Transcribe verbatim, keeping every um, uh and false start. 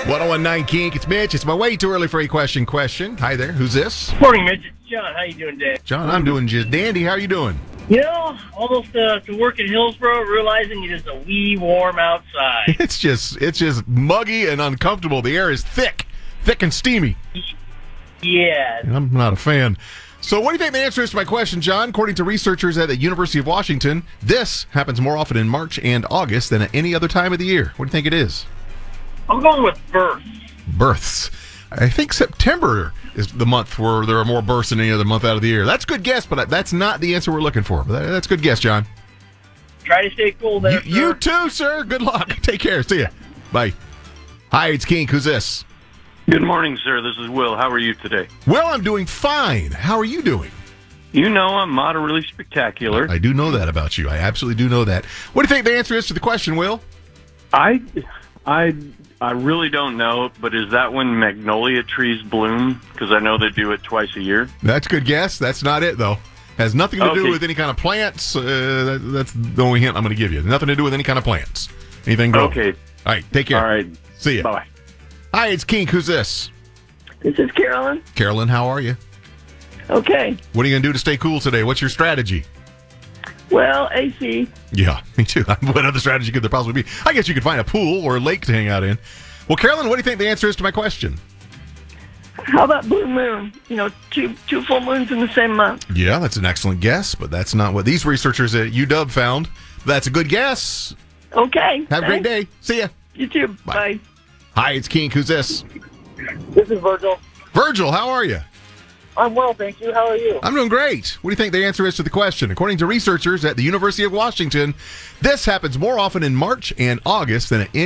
ten Kink, it's Mitch. It's my way too early for a question question. Hi there, who's this? Morning, Mitch. It's John. How you doing today? John, I'm doing just dandy. How are you doing? You know, almost uh, to work in Hillsboro, realizing it is a wee warm outside. It's just it's just muggy and uncomfortable. The air is thick, thick and steamy. Yeah. And I'm not a fan. So what do you think the answer is to my question, John? According to researchers at the University of Washington, this happens more often in March and August than at any other time of the year. What do you think it is? I'm going with birth. Births. I think September is the month where there are more births than any other month out of the year. That's a good guess, but that's not the answer we're looking for. But that's a good guess, John. Try to stay cool there, You, you too, sir. Good luck. Take care. See ya. Bye. Hi, it's Kink. Who's this? Good morning, sir. This is Will. How are you today? Well, I'm doing fine. How are you doing? You know I'm moderately spectacular. I do know that about you. I absolutely do know that. What do you think the answer is to the question, Will? I, I, I really don't know, but is that when magnolia trees bloom? Because I know they do it twice a year. That's a good guess. That's not it, though. Has nothing to do Okay. with any kind of plants. Uh, that, that's the only hint I'm going to give you. Nothing to do with any kind of plants. Anything go. Okay. All right. Take care. All right. See ya. Bye-bye. Hi, it's Kink. Who's this? This is Carolyn. Carolyn, how are you? Okay. What are you going to do to stay cool today? What's your strategy? Well, A C. Yeah, me too. What other strategy could there possibly be? I guess you could find a pool or a lake to hang out in. Well, Carolyn, what do you think the answer is to my question? How about blue moon? You know, two two full moons in the same month. Yeah, that's an excellent guess, but that's not what these researchers at U W found. That's a good guess. Okay. Have a great thanks. day. See ya. You too. Bye. Bye. Hi, it's Kink. Who's this? This is Virgil. Virgil, how are you? I'm well, thank you. How are you? I'm doing great. What do you think the answer is to the question? According to researchers at the University of Washington, this happens more often in March and August than at any